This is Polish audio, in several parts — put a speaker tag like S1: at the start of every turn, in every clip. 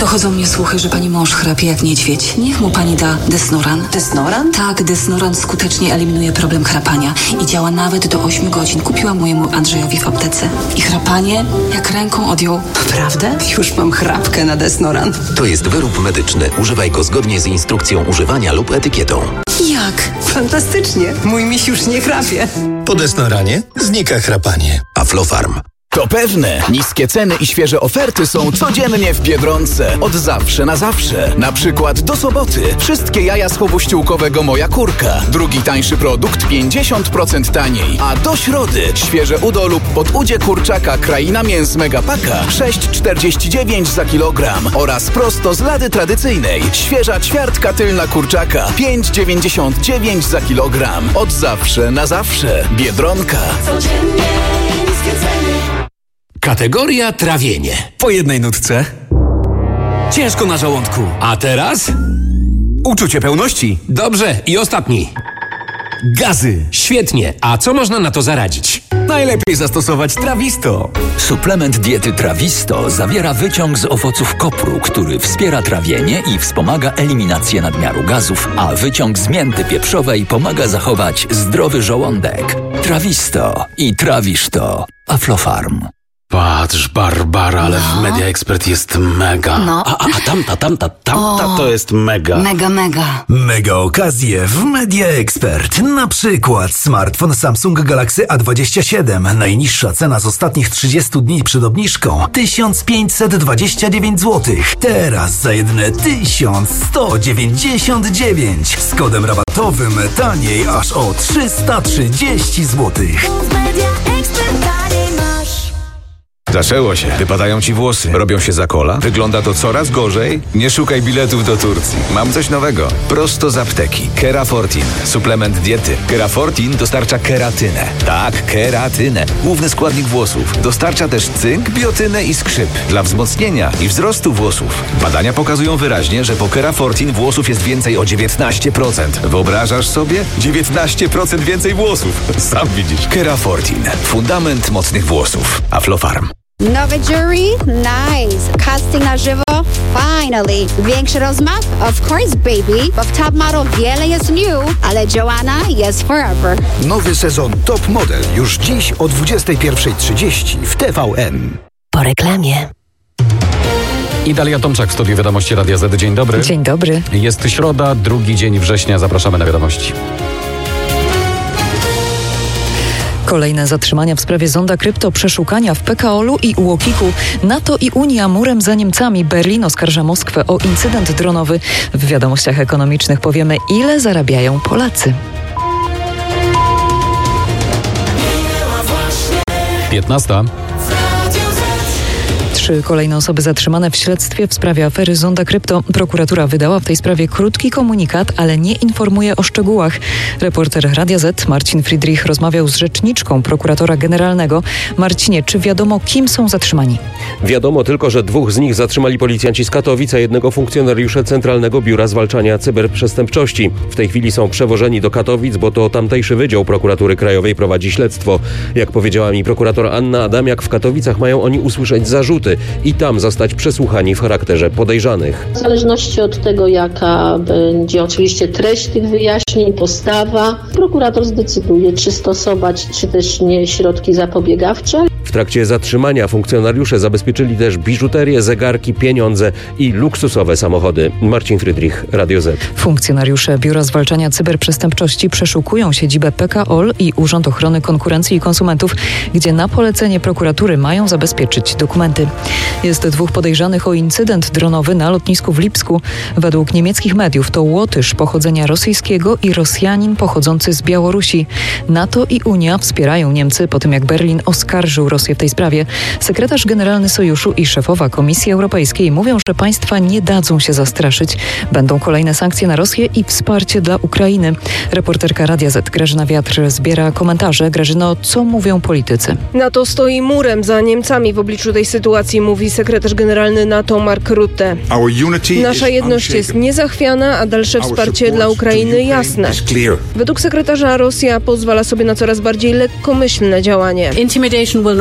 S1: Dochodzą mnie słuchy, że pani mąż chrapie jak niedźwiedź. Niech mu pani da Desnoran.
S2: Desnoran?
S1: Tak, Desnoran skutecznie eliminuje problem chrapania i działa nawet do 8 godzin. Kupiłam mojemu Andrzejowi w aptece. I chrapanie jak ręką odjął.
S2: Naprawdę? Już mam chrapkę na Desnoran.
S3: To jest wyrób medyczny. Używaj go zgodnie z instrukcją używania lub etykietą.
S1: Jak?
S2: Fantastycznie. Mój miś już nie chrapie.
S4: Po Desnoranie znika chrapanie.
S3: Aflofarm.
S5: To pewne. Niskie ceny i świeże oferty są codziennie w Biedronce. Od zawsze na zawsze. Na przykład do soboty. Wszystkie jaja z chowu ściółkowego Moja Kurka. Drugi tańszy produkt 50% taniej. A do środy świeże udo lub podudzie kurczaka Kraina Mięs Megapaka 6,49 za kilogram. Oraz prosto z lady tradycyjnej. Świeża ćwiartka tylna kurczaka 5,99 za kilogram. Od zawsze na zawsze. Biedronka.
S6: Codziennie niskie ceny.
S7: Kategoria trawienie.
S8: Po jednej nutce. Ciężko na żołądku.
S7: A teraz?
S8: Uczucie pełności.
S7: Dobrze, i ostatni.
S8: Gazy.
S7: Świetnie. A co można na to zaradzić?
S8: Najlepiej zastosować Trawisto.
S9: Suplement diety Trawisto zawiera wyciąg z owoców kopru, który wspiera trawienie i wspomaga eliminację nadmiaru gazów, a wyciąg z mięty pieprzowej pomaga zachować zdrowy żołądek. Trawisto i trawisz to. Aflofarm.
S10: Patrz, Barbara, ale w Media Expert jest mega.
S2: No.
S10: A tamta to jest mega.
S2: Mega.
S4: Mega okazje w Media Expert. Na przykład smartfon Samsung Galaxy A27. Najniższa cena z ostatnich 30 dni przed obniżką 1529 zł. Teraz za jedyne 1199. Z kodem rabatowym taniej aż o 330 zł.
S11: Zaczęło się. Wypadają ci włosy. Robią się za kola. Wygląda to coraz gorzej. Nie szukaj biletów do Turcji. Mam coś nowego. Prosto z apteki. Kerafortin. Suplement diety. Kerafortin dostarcza keratynę. Tak, keratynę. Główny składnik włosów. Dostarcza też cynk, biotynę i skrzyp. Dla wzmocnienia i wzrostu włosów. Badania pokazują wyraźnie, że po Kerafortin włosów jest więcej o 19%. Wyobrażasz sobie? 19% więcej włosów. Sam widzisz. Kerafortin. Fundament mocnych włosów. Aflofarm.
S12: Nowe jury? Nice. Casting na żywo? Finally. Większy rozmach? Of course, baby. Bo w Top Model wiele jest new, ale Joanna jest forever.
S13: Nowy sezon Top Model już dziś o 21:30 w TVN.
S14: Po reklamie.
S15: I Dalia Tomczak w studiu Wiadomości Radia Z. Dzień dobry.
S14: Dzień dobry.
S15: Jest środa, 2 dzień września. Zapraszamy na Wiadomości.
S14: Kolejne zatrzymania w sprawie zonda krypto, przeszukania w PKO-lu i UOKiK-u. NATO i Unia murem za Niemcami. Berlin oskarża Moskwę o incydent dronowy. W Wiadomościach Ekonomicznych powiemy, ile zarabiają Polacy.
S15: 15.
S14: 3 kolejne osoby zatrzymane w śledztwie w sprawie afery zonda krypto. Prokuratura wydała w tej sprawie krótki komunikat, ale nie informuje o szczegółach. Reporter Radia Z Marcin Friedrich rozmawiał z rzeczniczką prokuratora generalnego. Marcinie, czy wiadomo, kim są zatrzymani?
S16: Wiadomo tylko, że 2 z nich zatrzymali policjanci z Katowic, a 1 funkcjonariusze Centralnego Biura Zwalczania Cyberprzestępczości. W tej chwili są przewożeni do Katowic, bo to tamtejszy Wydział Prokuratury Krajowej prowadzi śledztwo. Jak powiedziała mi prokurator Anna Adamiak, w Katowicach mają oni usłyszeć zarzuty i tam zostać przesłuchani w charakterze podejrzanych.
S17: W zależności od tego, jaka będzie oczywiście treść tych wyjaśnień, postawa, prokurator zdecyduje, czy stosować, czy też nie środki zapobiegawcze.
S16: W trakcie zatrzymania funkcjonariusze zabezpieczyli też biżuterię, zegarki, pieniądze i luksusowe samochody. Marcin Friedrich, Radio Z.
S14: Funkcjonariusze Biura Zwalczania Cyberprzestępczości przeszukują siedzibę PKOL i Urząd Ochrony Konkurencji i Konsumentów, gdzie na polecenie prokuratury mają zabezpieczyć dokumenty. Jest 2 podejrzanych o incydent dronowy na lotnisku w Lipsku. Według niemieckich mediów to Łotysz pochodzenia rosyjskiego i Rosjanin pochodzący z Białorusi. NATO i Unia wspierają Niemcy po tym, jak Berlin oskarżył Rosję w tej sprawie. Sekretarz generalny Sojuszu i szefowa Komisji Europejskiej mówią, że państwa nie dadzą się zastraszyć. Będą kolejne sankcje na Rosję i wsparcie dla Ukrainy. Reporterka Radia Z Grażyna Wiatr zbiera komentarze. Grażyno, co mówią politycy?
S18: NATO stoi murem za Niemcami w obliczu tej sytuacji, mówi sekretarz generalny NATO Mark Rutte. Nasza jedność jest niezachwiana, a dalsze wsparcie dla Ukrainy jasne. Według sekretarza Rosja pozwala sobie na coraz bardziej lekkomyślne działanie.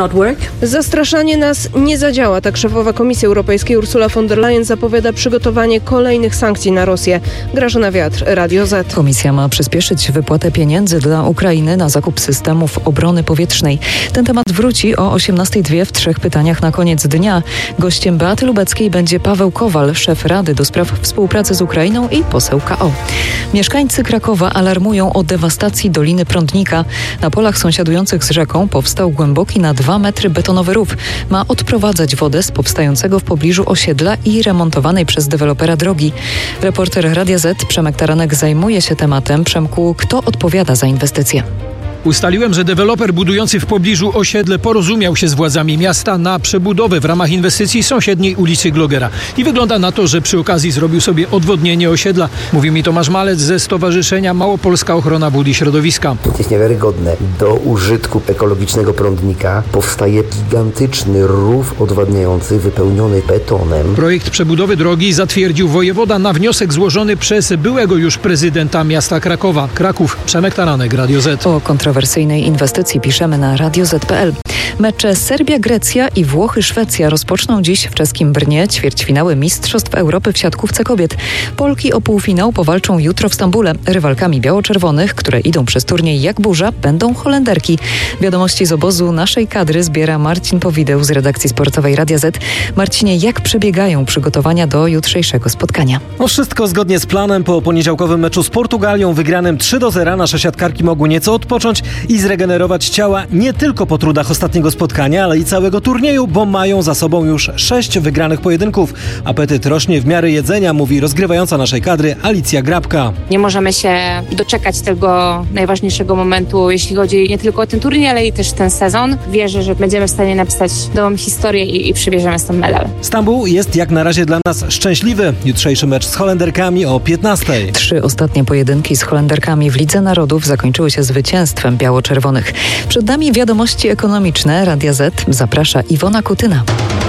S18: Zastraszanie nas nie zadziała, tak szefowa Komisji Europejskiej Ursula von der Leyen zapowiada przygotowanie kolejnych sankcji na Rosję. Grażyna Wiatr, Radio Z.
S14: Komisja ma przyspieszyć wypłatę pieniędzy dla Ukrainy na zakup systemów obrony powietrznej. Ten temat wróci o 18:02 w 3 pytaniach na koniec dnia. Gościem Beaty Lubeckiej będzie Paweł Kowal, szef Rady do spraw współpracy z Ukrainą i poseł KO. Mieszkańcy Krakowa alarmują o dewastacji Doliny Prądnika. Na polach sąsiadujących z rzeką powstał głęboki na 2 metry betonowy rów. Ma odprowadzać wodę z powstającego w pobliżu osiedla i remontowanej przez dewelopera drogi. Reporter Radia Z Przemek Taranek zajmuje się tematem. Przemku, kto odpowiada za inwestycje?
S19: Ustaliłem, że deweloper budujący w pobliżu osiedle porozumiał się z władzami miasta na przebudowę w ramach inwestycji sąsiedniej ulicy Glogera. I wygląda na to, że przy okazji zrobił sobie odwodnienie osiedla. Mówi mi Tomasz Malec ze Stowarzyszenia Małopolska Ochrona Wód i Środowiska.
S20: To jest niewiarygodne. Do użytku ekologicznego prądnika powstaje gigantyczny rów odwadniający wypełniony betonem.
S19: Projekt przebudowy drogi zatwierdził wojewoda na wniosek złożony przez byłego już prezydenta miasta Krakowa. Kraków, Przemek Taranek, Radio Z.
S14: O kontrowersyjnej inwestycji piszemy na radioz.pl. Mecze Serbia-Grecja i Włochy-Szwecja rozpoczną dziś w czeskim Brnie ćwierćfinały Mistrzostw Europy w siatkówce kobiet. Polki o półfinał powalczą jutro w Stambule. Rywalkami biało-czerwonych, które idą przez turniej jak burza, będą Holenderki. Wiadomości z obozu naszej kadry zbiera Marcin Powideł z redakcji sportowej Radia Z. Marcinie, jak przebiegają przygotowania do jutrzejszego spotkania?
S21: Wszystko zgodnie z planem. Po poniedziałkowym meczu z Portugalią wygranym 3-0 nasze siatkarki mogły nieco odpocząć i zregenerować ciała nie tylko po trudach ostatniego spotkania, ale i całego turnieju, bo mają za sobą już 6 wygranych pojedynków. Apetyt rośnie w miarę jedzenia, mówi rozgrywająca naszej kadry Alicja Grabka.
S22: Nie możemy się doczekać tego najważniejszego momentu, jeśli chodzi nie tylko o ten turniej, ale i też ten sezon. Wierzę, że będziemy w stanie napisać nową historię i przybierzemy stąd medal.
S21: Stambuł jest jak na razie dla nas szczęśliwy. Jutrzejszy mecz z Holenderkami o 15:00.
S14: 3 ostatnie pojedynki z Holenderkami w Lidze Narodów zakończyły się zwycięstwem biało-czerwonych. Przed nami wiadomości ekonomiczne. Radia Z. Zaprasza Iwona Kutyna.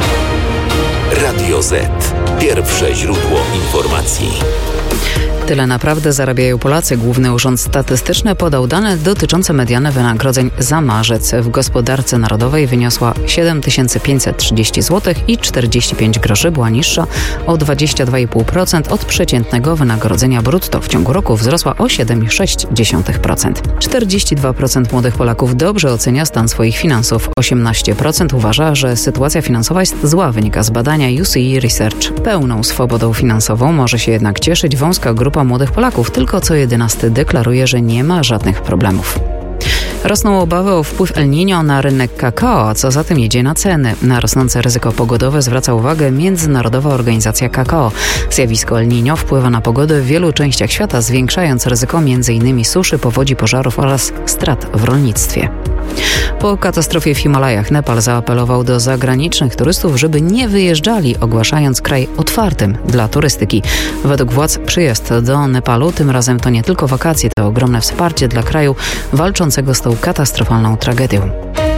S3: Radio Z. Pierwsze źródło informacji.
S23: Tyle naprawdę zarabiają Polacy. Główny Urząd Statystyczny podał dane dotyczące mediany wynagrodzeń za marzec. W gospodarce narodowej wyniosła 7530 zł i 45 groszy. Była niższa o 22,5% od przeciętnego wynagrodzenia brutto. W ciągu roku wzrosła o 7,6%. 42% młodych Polaków dobrze ocenia stan swoich finansów. 18% uważa, że sytuacja finansowa jest zła, wynika z badania UCI Research. Pełną swobodą finansową może się jednak cieszyć wąska grupa młodych Polaków. Tylko co 11 deklaruje, że nie ma żadnych problemów. Rosną obawy o wpływ El Niño na rynek kakao, a co za tym jedzie na ceny. Na rosnące ryzyko pogodowe zwraca uwagę Międzynarodowa Organizacja Kakao. Zjawisko El Niño wpływa na pogodę w wielu częściach świata, zwiększając ryzyko m.in. suszy, powodzi, pożarów oraz strat w rolnictwie. Po katastrofie w Himalajach Nepal zaapelował do zagranicznych turystów, żeby nie wyjeżdżali, ogłaszając kraj otwartym dla turystyki. Według władz przyjazd do Nepalu tym razem to nie tylko wakacje, to ogromne wsparcie dla kraju walczącego z tą katastrofalną tragedią.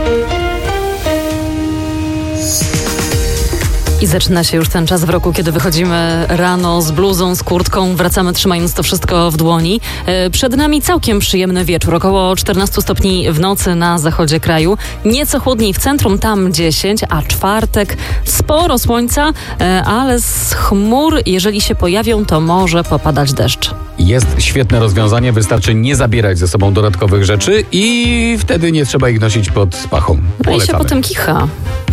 S24: I zaczyna się już ten czas w roku, kiedy wychodzimy rano z bluzą, z kurtką, wracamy trzymając to wszystko w dłoni. Przed nami całkiem przyjemny wieczór, około 14 stopni w nocy na zachodzie kraju, nieco chłodniej w centrum, tam 10, a czwartek sporo słońca, ale z chmur, jeżeli się pojawią, to może popadać deszcz.
S15: Jest świetne rozwiązanie, wystarczy nie zabierać ze sobą dodatkowych rzeczy i wtedy nie trzeba ich nosić pod pachą.
S24: No i się potem kicha.